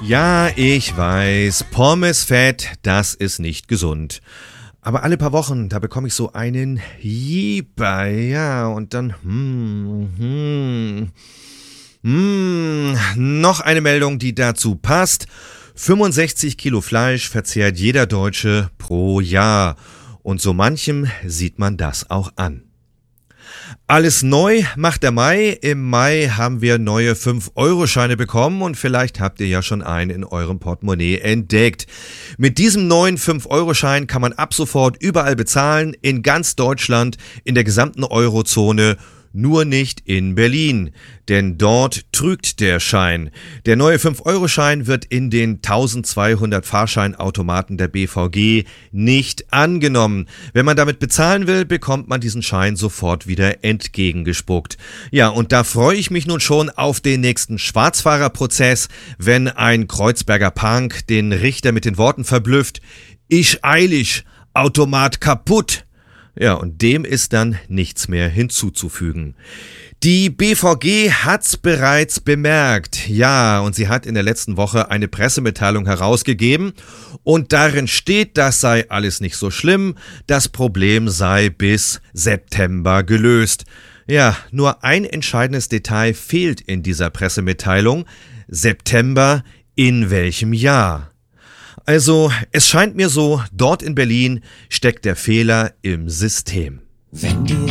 Ja, ich weiß, Pommesfett, das ist nicht gesund. Aber alle paar Wochen, da bekomme ich so einen Jieper, ja, und dann, noch eine Meldung, die dazu passt. 65 Kilo Fleisch verzehrt jeder Deutsche pro Jahr. Und so manchem sieht man das auch an. Alles neu macht der Mai. Im Mai haben wir neue 5-Euro-Scheine bekommen und vielleicht habt ihr ja schon einen in eurem Portemonnaie entdeckt. Mit diesem neuen 5-Euro-Schein kann man ab sofort überall bezahlen, in ganz Deutschland, in der gesamten Eurozone, nur nicht in Berlin, denn dort trügt der Schein. Der neue 5-Euro-Schein wird in den 1200 Fahrscheinautomaten der BVG nicht angenommen. Wenn man damit bezahlen will, bekommt man diesen Schein sofort wieder entgegengespuckt. Ja, und da freue ich mich nun schon auf den nächsten Schwarzfahrerprozess, wenn ein Kreuzberger Punk den Richter mit den Worten verblüfft: „Ich eilig, Automat kaputt." Ja, und dem ist dann nichts mehr hinzuzufügen. Die BVG hat's bereits bemerkt. Ja, und sie hat in der letzten Woche eine Pressemitteilung herausgegeben und darin steht, das sei alles nicht so schlimm, das Problem sei bis September gelöst. Ja, nur ein entscheidendes Detail fehlt in dieser Pressemitteilung. September in welchem Jahr? Also, es scheint mir so, dort in Berlin steckt der Fehler im System. Wenn du